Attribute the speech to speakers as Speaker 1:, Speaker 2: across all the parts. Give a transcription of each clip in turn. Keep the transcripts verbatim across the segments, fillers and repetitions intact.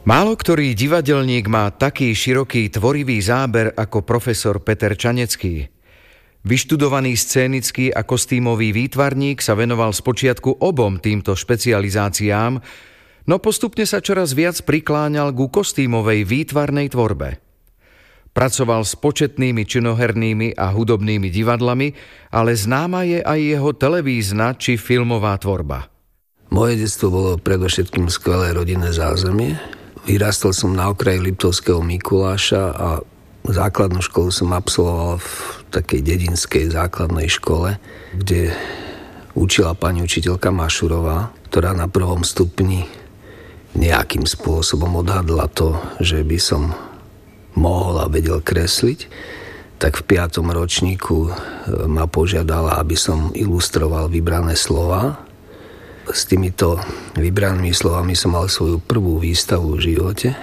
Speaker 1: Málo ktorý divadelník má taký široký tvorivý záber ako profesor Peter Čanecký. Vyštudovaný scénický a kostýmový výtvarník sa venoval spočiatku obom týmto špecializáciám, no postupne sa čoraz viac prikláňal ku kostýmovej výtvarnej tvorbe. Pracoval s početnými činohernými a hudobnými divadlami, ale známa je aj jeho televízna či filmová tvorba.
Speaker 2: Moje detstvo bolo predovšetkým skvelé rodinné zázemie. Vyrastol som na okraji Liptovského Mikuláša a základnú školu som absolvoval v takej dedinskej základnej škole, kde učila pani učiteľka Mašurová, ktorá na prvom stupni nejakým spôsobom odhadla to, že by som mohol a vedel kresliť. Tak v piatom ročníku ma požiadala, aby som ilustroval vybrané slová. S týmito vybranými slovami som mal svoju prvú výstavu v živote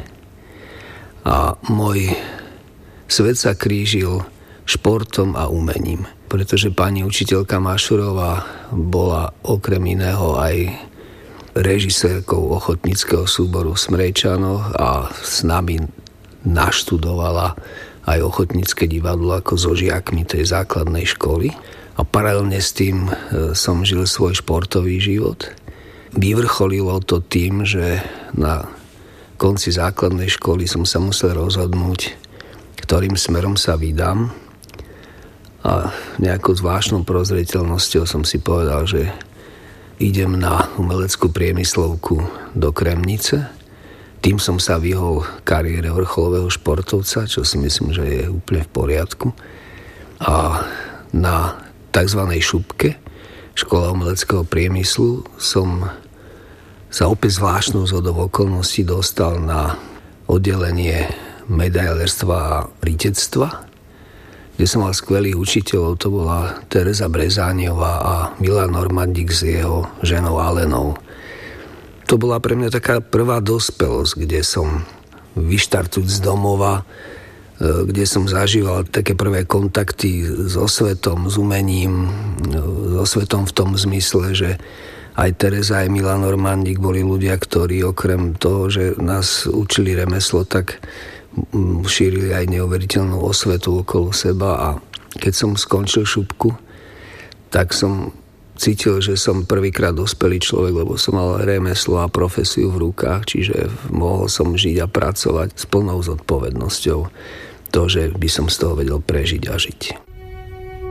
Speaker 2: a môj svet sa krížil športom a umením, pretože pani učiteľka Mašurová bola okrem iného aj režisérkou ochotníckeho súboru v Smrejčanoch a s nami naštudovala aj ochotnícke divadlo ako so žiakmi tej základnej školy. A paralelne s tým som žil svoj športový život. Vyvrcholilo to tým, že na konci základnej školy som sa musel rozhodnúť, ktorým smerom sa vydám. A nejakou zvláštnou prozreteľnosťou som si povedal, že idem na umeleckú priemyslovku do Kremnice. Tým som sa vyhol kariére vrcholového športovca, čo si myslím, že je úplne v poriadku. A na tzv. Šupke, škola umeleckého priemyslu, som sa opäť zvláštnou zhodou okolností dostal na oddelenie medailerstva a rytectva, kde som mal skvelých učiteľov. To bola Tereza Brezániová a Milan Normandik s jeho ženou Alenou. To bola pre mňa taká prvá dospelosť, kde som vyštartuť z domova, kde som zažíval také prvé kontakty so svetom, s umením, so svetom v tom zmysle, že aj Tereza, aj Milan Normandik boli ľudia, ktorí okrem toho, že nás učili remeslo, tak šírili aj neuveriteľnú osvetu okolo seba. A keď som skončil Šupku, tak som cítil, že som prvýkrát dospelý človek, lebo som mal remeslo a profesiu v rukách, čiže mohol som žiť a pracovať s plnou zodpovednosťou. To, že by som z toho vedel prežiť a žiť.